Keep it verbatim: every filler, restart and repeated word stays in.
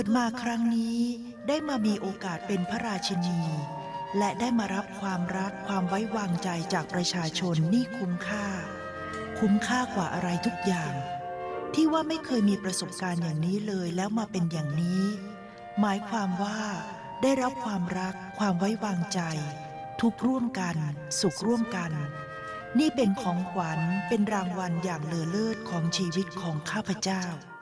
ดมาครั้งนี้ได้มามีโอกาสเป็นพระราชินีและได้มารับความรักความไว้วางใจจากประชาชนนี่คุ้มค่าคุ้มค่ากว่าอะไรทุกอย่างที่ว่าไม่เคยมีประสบการณ์อย่างนี้เลยแล้วมาเป็นอย่างนี้หมายความว่าได้รับความรักความไว้วางใจทุกข์ร่วมกันสุขร่วมกันนี่เป็นของขวัญเป็นรางวัลอย่างเลอเลิศของชีวิตของข้าพเจ้า